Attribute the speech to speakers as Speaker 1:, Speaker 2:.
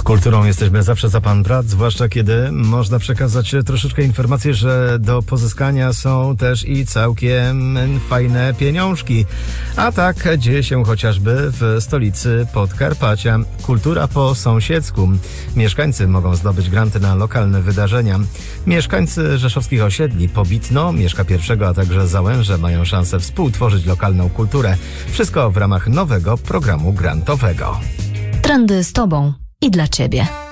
Speaker 1: kulturą jesteśmy zawsze za pan brat, zwłaszcza kiedy można przekazać troszeczkę informacji, że do pozyskania są też i całkiem fajne pieniążki. A tak dzieje się chociażby w stolicy Podkarpacia. Kultura po sąsiedzku. Mieszkańcy mogą zdobyć granty na lokalne wydarzenia. Mieszkańcy rzeszowskich osiedli Pobitno, Mieszka I, a także Załęże mają szansę współtworzyć lokalną kulturę. Wszystko w ramach nowego programu grantowego.
Speaker 2: Trendy z Tobą i dla Ciebie.